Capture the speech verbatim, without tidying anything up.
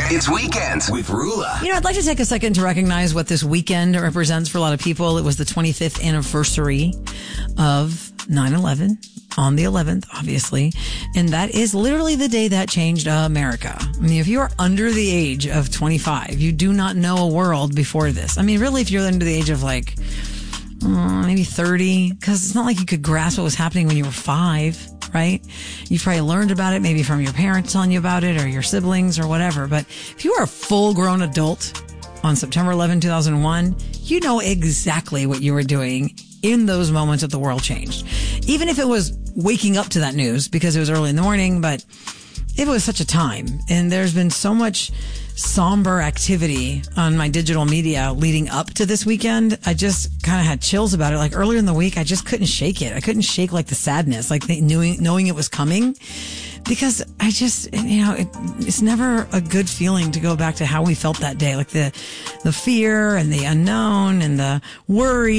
It's Weekends with Rula. You know, I'd like to take a second to recognize what this weekend represents for a lot of people. It was the twenty-fifth anniversary of nine eleven. On the eleventh, obviously. And that is literally the day that changed America. I mean, if you are under the age of twenty-five, you do not know a world before this. I mean, really, if you're under the age of like, uh, maybe thirty, because it's not like you could grasp what was happening when you were five, right? You probably learned about it maybe from your parents telling you about it or your siblings or whatever. But if you are a full grown adult on September eleventh, two thousand one, you know exactly what you were doing in those moments that the world changed. Even if it was waking up to that news because it was early in the morning, but it was such a time. And there's been so much somber activity on my digital media leading up to this weekend. I just kind of had chills about it. Like earlier in the week, I just couldn't shake it. I couldn't shake like the sadness, like the, knowing, knowing it was coming. Because I just, you know, it, it's never a good feeling to go back to how we felt that day. Like the, the fear and the unknown and the worry.